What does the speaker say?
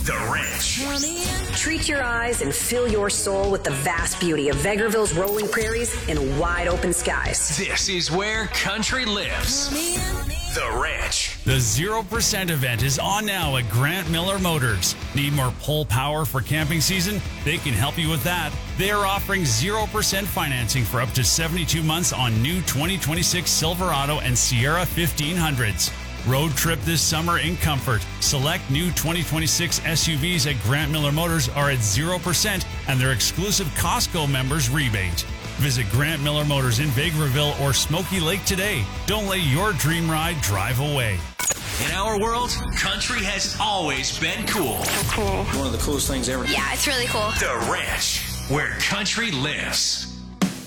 The Ranch. Treat your eyes and fill your soul with the vast beauty of Vegreville's rolling prairies and wide open skies. This is where country lives. The Ranch. The 0% event is on now at Grant Miller Motors. Need more pull power for camping season? They can help you with that. They are offering 0% financing for up to 72 months on new 2026 Silverado and Sierra 1500s. Road trip this summer in comfort. Select new 2026 SUVs at Grant Miller Motors are at 0% and their exclusive Costco members rebate. Visit Grant Miller Motors in Vegreville or Smoky Lake today. Don't let your dream ride drive away. In our world, country has always been cool. Cool. One of the coolest things ever. Yeah, it's really cool. The Ranch, where country lives.